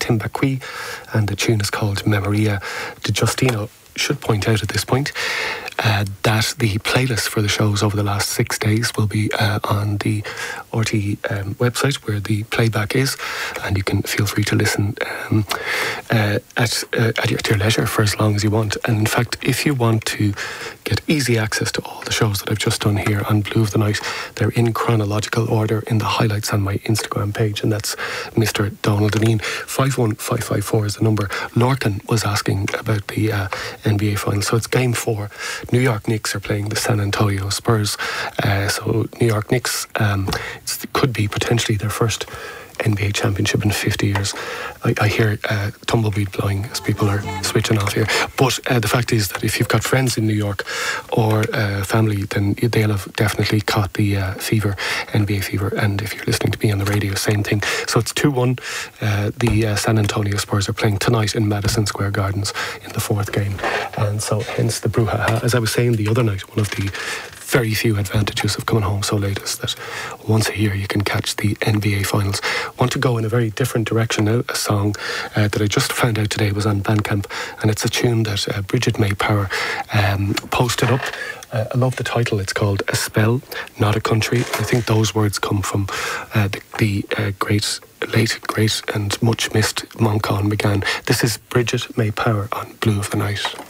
Timbaqui, and the tune is called Memoria. De Justino should point out at this point that the playlist for the shows over the last 6 days will be on the RT website where the playback is, and you can feel free to listen at your leisure for as long as you want. And in fact, if you want to get easy access to all the shows that I've just done here on Blue of the Night, they're in chronological order in the highlights on my Instagram page, and that's Mr. Donald Deneen. 51554 is the number. Lorcan was asking about the NBA final. So it's game 4. New York Knicks are playing the San Antonio Spurs. So New York Knicks could be potentially their first NBA championship in 50 years. I hear tumbleweed blowing as people are switching off here. But the fact is that if you've got friends in New York or family, then they'll have definitely caught the fever, NBA fever. And if you're listening to me on the radio, same thing. So it's 2-1. The San Antonio Spurs are playing tonight in Madison Square Gardens in the 4th game. And so hence the brouhaha. As I was saying the other night, one of the very few advantages of coming home so late is that once a year you can catch the NBA finals. Want to go in a very different direction now. A song that I just found out today was on Bandcamp, and it's a tune that Bridget May Power posted up. I love the title. It's called A Spell, Not a Country. I think those words come from the late, great and much missed Moncon McGann. This is Bridget May Power on Blue of the Night.